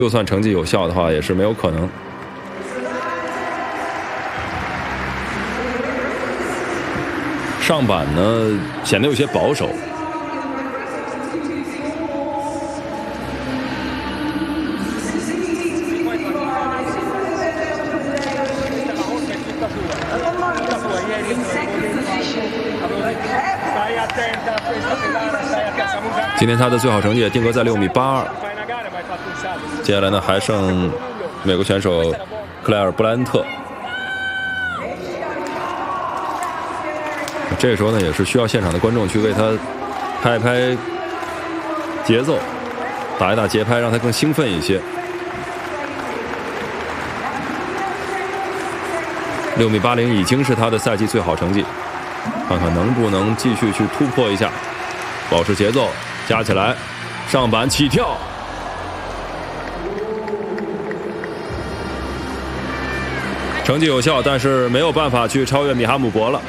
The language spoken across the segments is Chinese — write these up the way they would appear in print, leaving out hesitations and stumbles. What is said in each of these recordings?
就算成绩有效的话，也是没有可能。上板呢显得有些保守。今天他的最好成绩也定格在6.82米。接下来呢，还剩美国选手克莱尔·布莱恩特。这时候呢，也是需要现场的观众去为他拍一拍节奏，打一打节拍，让他更兴奋一些。6.80米已经是他的赛季最好成绩，看看能不能继续去突破一下，保持节奏，加起来，上板起跳。成绩有效，但是没有办法去超越米哈姆博了。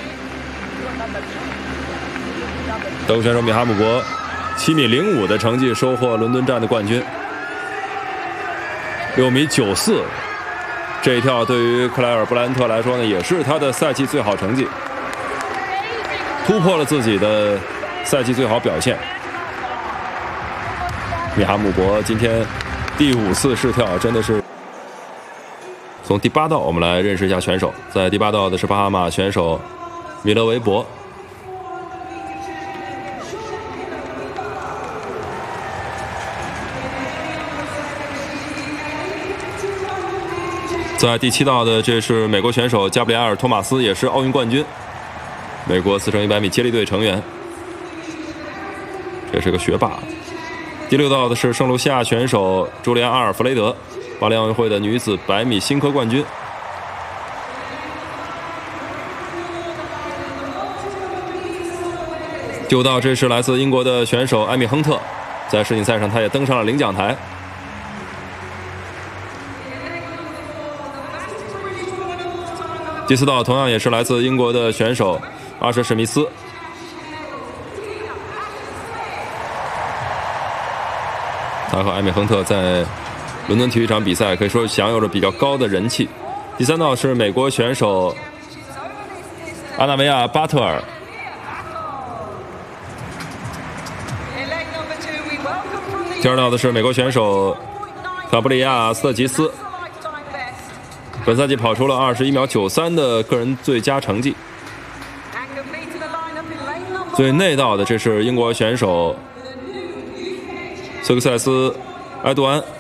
德国选手米哈姆博7.05米的成绩收获伦敦站的冠军。6.94米，这一跳对于克莱尔·布莱恩特来说呢，也是他的赛季最好成绩，突破了自己的赛季最好表现。米哈姆博今天第5次试跳，真的是。从第8道我们来认识一下选手，在第8道的是巴哈马选手米勒维伯。在第7道的这是美国选手加布里埃尔·托马斯，也是奥运冠军，美国4乘100米接力队成员，这是个学霸。第6道的是圣卢西亚选手朱利安·阿尔弗雷德，巴黎奥运会的女子100米新科冠军。9道这是来自英国的选手艾米·亨特，在世锦赛上他也登上了领奖台。第4道同样也是来自英国的选手阿什·史密斯。他和艾米·亨特在伦敦体育场比赛可以说享有着比较高的人气。第3道是美国选手阿纳维亚·巴特尔。第2道的是美国选手卡布里亚·斯特吉斯，本赛季跑出了21.93秒的个人最佳成绩。最内道的这是英国选手苏克塞斯·埃杜安。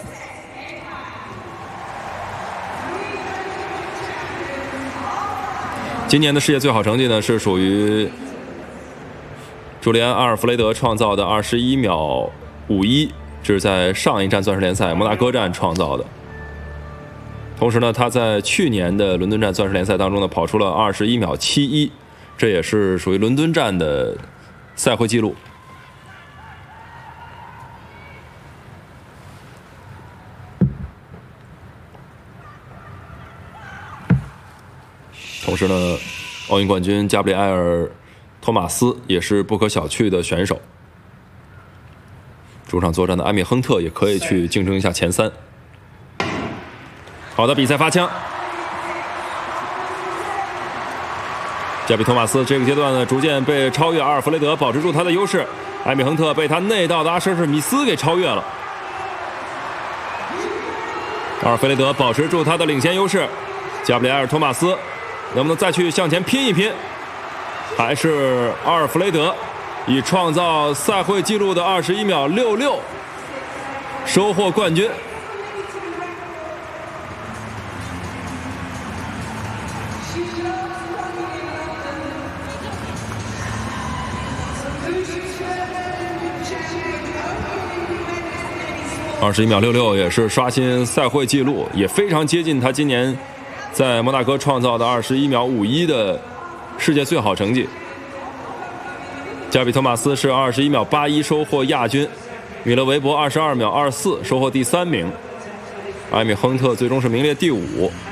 今年的世界最好成绩呢，是属于朱利安·阿尔弗雷德创造的21.51秒，这是在上一站钻石联赛摩纳哥站创造的。同时呢，他在去年的伦敦站钻石联赛当中呢，跑出了21.71秒，这也是属于伦敦站的赛会纪录。同时呢，奥运冠军加布里埃尔·托马斯也是不可小觑的选手。主场作战的艾米·亨特也可以去竞争一下前3。好的，比赛发枪。加比托马斯这个阶段呢，逐渐被超越，阿尔弗雷德保持住他的优势，艾米·亨特被他内道的阿什·史密斯给超越了。阿尔弗雷德保持住他的领先优势，加布里埃尔·托马斯能不能再去向前拼一拼？还是阿尔弗雷德以创造赛会纪录的21.66秒收获冠军。21.66秒也是刷新赛会纪录，也非常接近他今年在摩纳哥创造的21.51秒的世界最好成绩。加比托马斯是21.81秒收获亚军，米勒维伯22.24秒收获第3名，艾米·亨特最终是名列第5。